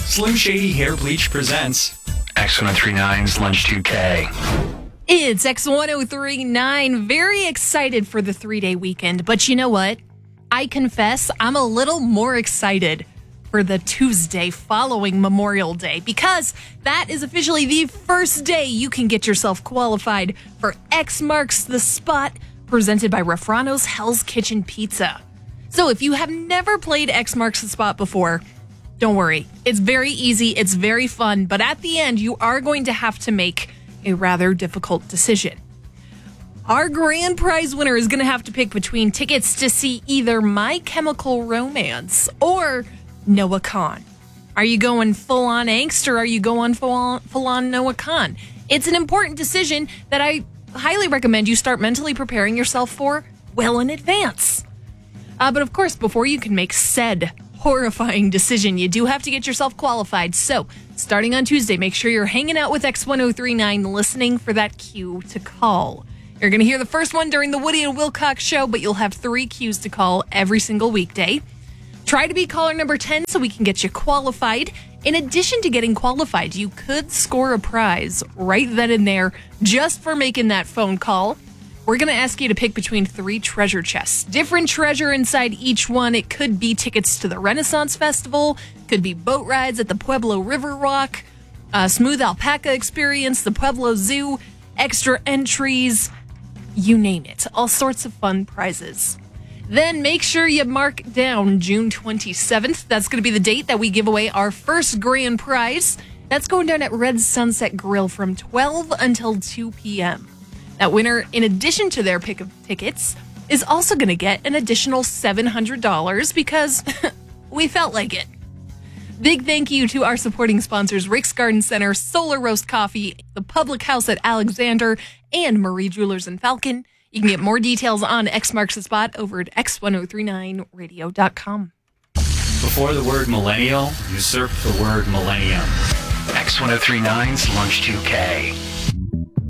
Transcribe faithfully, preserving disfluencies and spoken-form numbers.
Slim Shady Hair Bleach presents X one oh three nine's Lunch two K. It's X one oh three nine. Very excited for the three-day weekend, but you know what? I confess I'm a little more excited for the Tuesday following Memorial Day, because that is officially the first day you can get yourself qualified for X Marks the Spot, presented by Refrano's Hell's Kitchen Pizza. So if you have never played X Marks the Spot before, don't worry. It's very easy, it's very fun, but at the end you are going to have to make a rather difficult decision. Our grand prize winner is going to have to pick between tickets to see either My Chemical Romance or Noah Kahan. Are you going full-on angst, or are you going full-on, full-on Noah Kahan? It's an important decision that I highly recommend you start mentally preparing yourself for well in advance. Uh, but of course, before you can make said horrifying decision, you do have to get yourself qualified. So, starting on Tuesday, make sure you're hanging out with X one oh three nine, listening for that cue to call. You're going to hear the first one during the Woody and Wilcox show, but you'll have three cues to call every single weekday. Try to be caller number ten so we can get you qualified. In addition to getting qualified, you could score a prize right then and there just for making that phone call. We're going to ask you to pick between three treasure chests. Different treasure inside each one. It could be tickets to the Renaissance Festival, could be boat rides at the Pueblo River Walk, a Smooth Alpaca Experience, the Pueblo Zoo, extra entries, you name it. All sorts of fun prizes. Then make sure you mark down June twenty-seventh. That's going to be the date that we give away our first grand prize. That's going down at Red Sunset Grill from twelve until two p.m. That winner, in addition to their pick of tickets, is also going to get an additional seven hundred dollars because we felt like it. Big thank you to our supporting sponsors, Rick's Garden Center, Solar Roast Coffee, the Public House at Alexander, and Marie Jewelers in Falcon. You can get more details on X Marks the Spot over at x one oh three nine radio dot com. Before the word millennial, usurp the word millennium. X one oh three nine's Lunch two K.